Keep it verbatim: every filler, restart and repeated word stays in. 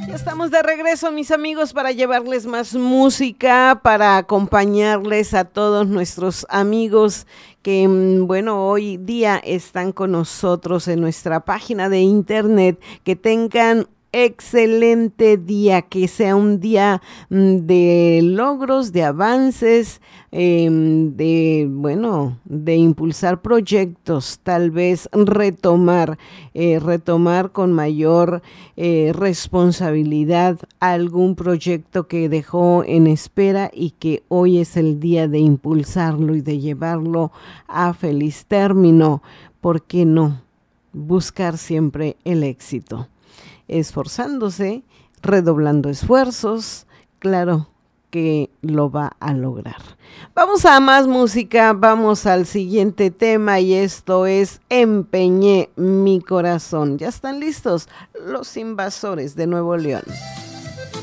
Estamos de regreso, mis amigos, para llevarles más música, para acompañarles a todos nuestros amigos que, bueno, hoy día están con nosotros en nuestra página de internet. Que tengan excelente día, que sea un día de logros, de avances, eh, de, bueno, de impulsar proyectos, tal vez retomar, eh, retomar con mayor eh, responsabilidad algún proyecto que dejó en espera y que hoy es el día de impulsarlo y de llevarlo a feliz término. ¿Por qué no? Buscar siempre el éxito. Esforzándose, redoblando esfuerzos, claro que lo va a lograr. Vamos a más música, vamos al siguiente tema y esto es Empeñé mi corazón. ¿Ya están listos? Los Invasores de Nuevo León.